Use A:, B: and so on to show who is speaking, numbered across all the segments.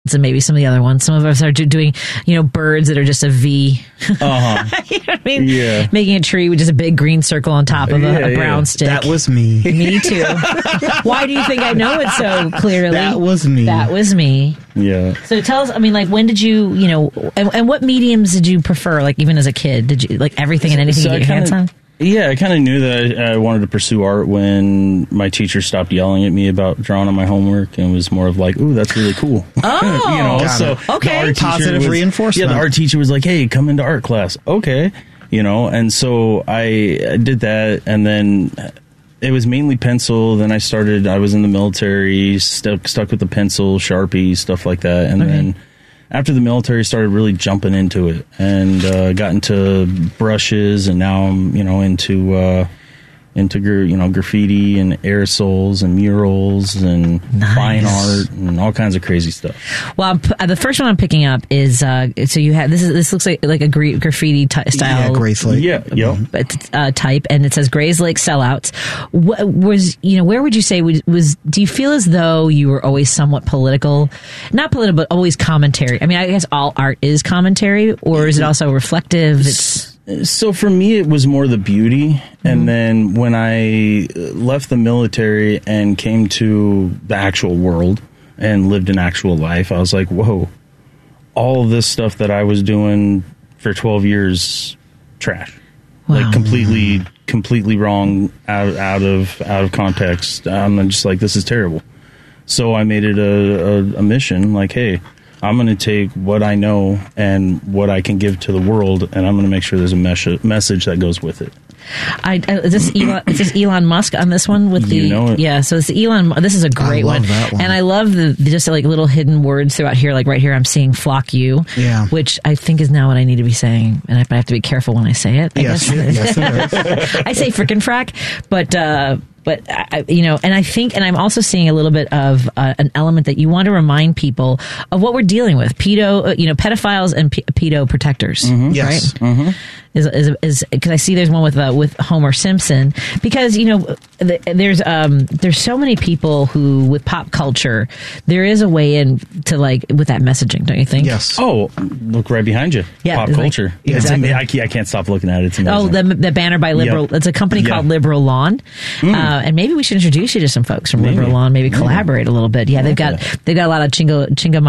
A: and maybe some of the other ones. Some of us are doing, birds that are just a V.
B: Uh-huh.
A: You know what I mean?
B: Yeah.
A: Making a tree with just a big green circle on top of a brown stick.
C: That was me.
A: Me too. Why do you think I know it so clearly?
C: That was me.
A: That was me.
B: Yeah.
A: So tell us, when did you, and what mediums did you prefer, like even as a kid? Did you like everything and anything you get your hands on?
B: Yeah, I kind of knew that I wanted to pursue art when my teacher stopped yelling at me about drawing on my homework and was more of like, "Ooh, that's really cool."
A: Oh,
B: so
A: okay.
B: the art teacher
C: Positive reinforcement.
B: Yeah, the art teacher was like, "Hey, come into art class." Okay, and so I did that, and then it was mainly pencil. Then I was in the military, stuck with the pencil, Sharpie, stuff like that, and then after the military, started really jumping into it and got into brushes, and now I'm into graffiti and aerosols and murals and fine art and all kinds of crazy stuff.
A: Well, the first one I'm picking up is so you have this looks like a graffiti style.
C: Yeah, Grace Lake.
B: Yeah,
A: type, and it says Grays Lake Sellouts. Where would you say do you feel as though you were always somewhat political? Not political, but always commentary. I mean, I guess all art is commentary, or is it also reflective?
B: So for me, it was more the beauty. And then when I left the military and came to the actual world and lived an actual life, I was like, whoa, all of this stuff that I was doing for 12 years, trash.
A: Wow.
B: Like completely wrong, out of context. I'm just like, this is terrible. So I made it a mission, like, hey, I'm going to take what I know and what I can give to the world, and I'm going to make sure there's a message that goes with it.
A: Is this Elon Musk on this one with
B: it.
A: So it's Elon. This is a great one.
C: That one,
A: and I love the just like little hidden words throughout here. Like right here, I'm seeing "flock you," which I think is now what I need to be saying, and I have to be careful when I say it.
C: Yes,
A: I say frickin' frack, but and I think, and I'm also seeing a little bit of an element that you want to remind people of what we're dealing with: pedophiles and pedo protectors.
C: Mm-hmm. Yes.
A: Right? Mm-hmm. Is because I see there's one with Homer Simpson, because there's so many people who with pop culture there is a way in to like with that messaging, don't you think?
C: Yes.
B: Oh, look right behind you.
A: Yeah,
B: pop culture.
A: Like, exactly.
B: I can't stop looking at it. It's amazing.
A: Oh, the banner by Liberal. Yep. It's a company called Liberal Lawn, and maybe we should introduce you to some folks from Liberal Lawn. Maybe collaborate a little bit. Yeah, they've got a lot of chinga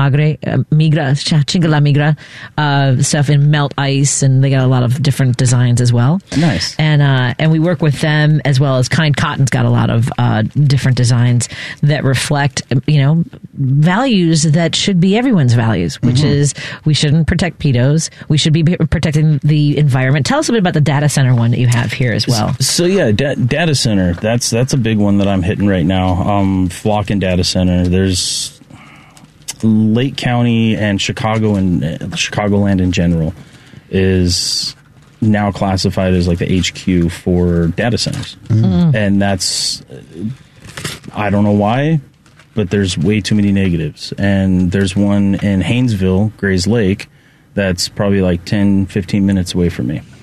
A: la migra stuff in melt ice, and they got a lot of different designs as well.
B: Nice.
A: And we work with them as well as Kind Cotton's got a lot of different designs that reflect values that should be everyone's values, which is we shouldn't protect pedos. We should be protecting the environment. Tell us a bit about the data center one that you have here as well.
B: So yeah, data center. That's a big one that I'm hitting right now. Flock and data center. There's Lake County and Chicago and Chicagoland in general is now classified as like the HQ for data centers. And that's, I don't know why, but there's way too many negatives. And there's one in Haynesville, Grays Lake, that's probably like 10, 15 minutes away from me.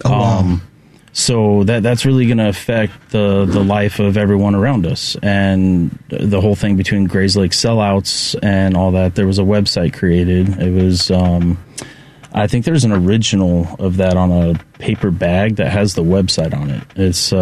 B: So that's really going to affect the life of everyone around us. And the whole thing between Grays Lake Sellouts and all that, there was a website created. It was, I think there's an original of that on a paper bag that has the website on it. It's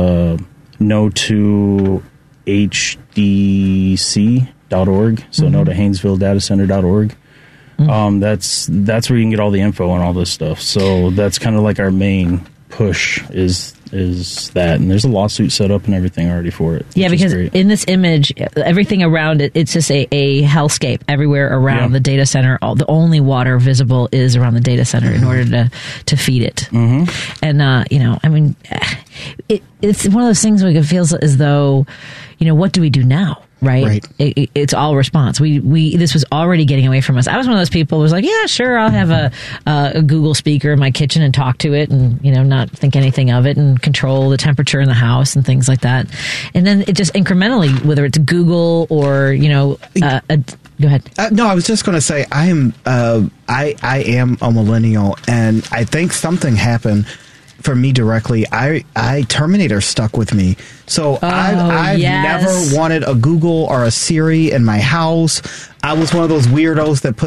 B: no2hdc.org, so no to HaynesvilleDataCenter.org. That's where you can get all the info on all this stuff. So that's kind of like our main push is that, and there's a lawsuit set up and everything already for it.
A: Yeah, because in this image, everything around it, it's just a hellscape everywhere around the data center. The only water visible is around the data center in order to feed it. And I mean, it's one of those things where it feels as though, what do we do now? Right. It's all response. This was already getting away from us. I was one of those people who was like, yeah, sure, I'll have a Google speaker in my kitchen and talk to it and, not think anything of it and control the temperature in the house and things like that. And then it just incrementally, whether it's Google or, go ahead.
C: No, I was just going to say I am a millennial, and I think something happened for me directly. I Terminator stuck with me. So I've never wanted a Google or a Siri in my house. I was one of those weirdos that put